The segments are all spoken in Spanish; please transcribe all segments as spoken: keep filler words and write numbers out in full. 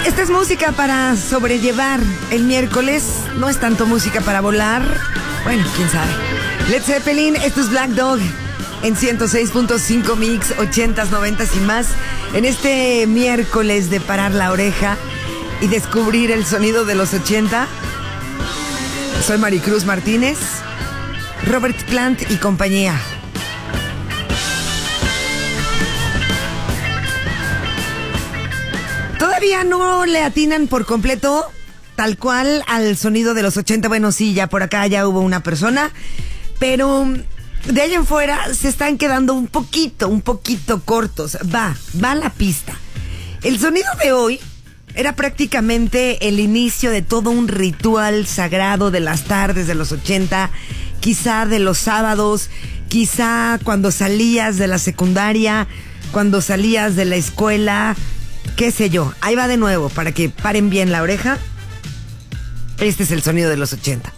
Esta es música para sobrellevar el miércoles. No es tanto música para volar. Bueno, quién sabe. Led Zeppelin, esto es Black Dog en ciento seis punto cinco Mix, ochentas, noventas y más. En este miércoles de parar la oreja y descubrir el sonido de los ochenta. Soy Maricruz Martínez, Robert Plant y compañía. Todavía no le atinan por completo, tal cual, al sonido de los ochenta. Bueno, sí, ya por acá ya hubo una persona, pero de ahí en fuera se están quedando un poquito, un poquito cortos. Va, va la pista. El sonido de hoy era prácticamente el inicio de todo un ritual sagrado de las tardes de los ochenta, quizá de los sábados, quizá cuando salías de la secundaria, cuando salías de la escuela, qué sé yo. Ahí va de nuevo, para que paren bien la oreja. Este es el sonido de los ochenta.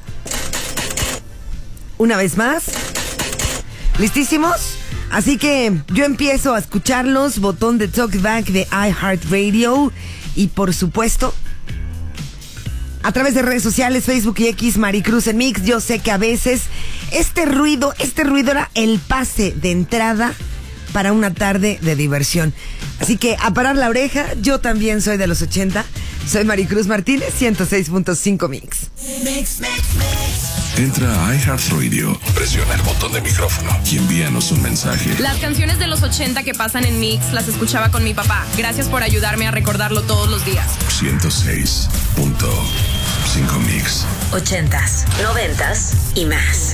Una vez más. ¿Listísimos? Así que yo empiezo a escucharlos. Botón de TalkBack de iHeartRadio. Y por supuesto, a través de redes sociales, Facebook y X, Maricruz en Mix. Yo sé que a veces este ruido, este ruido era el pase de entrada para una tarde de diversión. Así que a parar la oreja. Yo también soy de los ochenta. Soy Maricruz Martínez, ciento seis punto cinco Mix. Mix, mix, mix. Entra a iHeartRadio, presiona el botón de micrófono y envíanos un mensaje. Las canciones de los ochenta que pasan en Mix las escuchaba con mi papá. Gracias por ayudarme a recordarlo todos los días. ciento seis punto cinco Mix. Ochentas, noventas y más.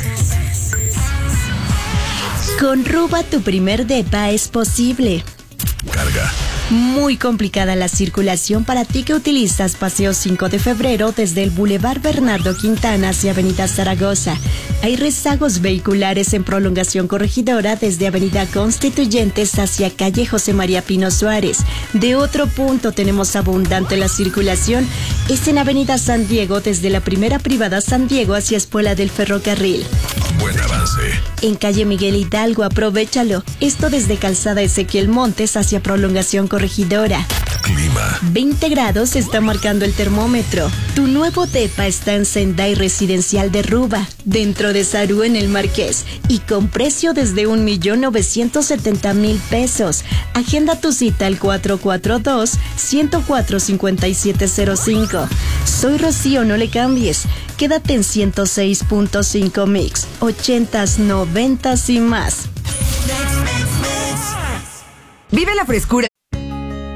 Con Ruba tu primer depa es posible. Carga. Muy complicada la circulación para ti que utilizas Paseo cinco de febrero desde el Boulevard Bernardo Quintana hacia Avenida Zaragoza. Hay rezagos vehiculares en prolongación corregidora desde Avenida Constituyentes hacia calle José María Pino Suárez. De otro punto tenemos abundante la circulación. Es en Avenida San Diego desde la primera privada San Diego hacia Espuela del Ferrocarril. Buen avance. En calle Miguel Hidalgo, aprovéchalo. Esto desde Calzada Ezequiel Montes hacia prolongación corregidora. Clima. veinte grados está marcando el termómetro. Tu nuevo depa está en Sendai Residencial de Ruba, dentro de Sarú en el Marqués, y con precio desde un millón novecientos setenta mil pesos. Agenda tu cita al cuatro cuatro dos, uno cero cuatro, cinco siete cero cinco. Soy Rocío, no le cambies. Quédate en ciento seis punto cinco Mix, ochentas, noventas y más. Vive la frescura